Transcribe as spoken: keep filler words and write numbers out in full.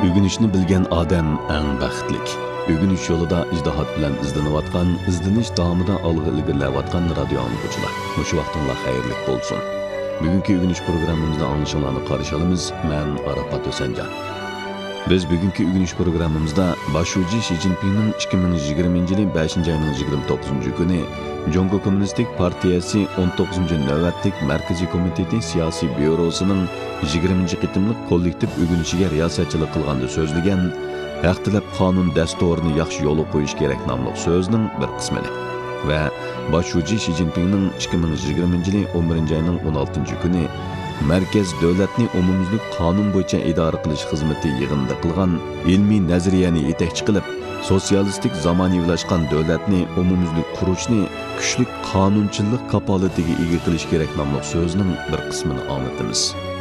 Ögünüşni bilgen adam eng baxtlik. Ögünüş yolida ijdihat bilan izlanayotgan, izlanish davomida olg'a ilgarilayotgan radio anglag'uchilar. Mushu vaqtinglar xayrlik bo'lsin. Bugungi ögünüş programmamizda anglashinglarni qarshi olamiz. Men Arafat O'sanjan. Biz bugungi ögünüş programmamizda Başuji Xi Jinpingning ikki ming yigirmanchi yil beshinchi oyning yigirma to'qqizinchi kuni Jongo Kommunistik Partiyasi o'n to'qqizinchi navbatlik Markaziy komiteti siyosiy byurosining yigirmanchi qitimliq kollektiv ögünüşiga riyosatchilik qilganda so'zlagan haq tilab qonun dasturini yaxshi yo'lga qo'yish kerak nomli so'zning bir qismini va Başuji Xi Jinpingning ikki ming yigirmanchi yil o'n birinchi oyning o'n oltinchi kuni Merkez davlatni umumyuzlik qonun bo'yicha idora qilish xizmati yig'inida qilgan ilmiy nazariyani yetakchi qilib, sotsialistik zamonaviylashgan davlatni umumyuzlik qurishni kuchli qonunchilik kapolatiga ega qilish kerak nomli so'zning bir qismini anlatamiz.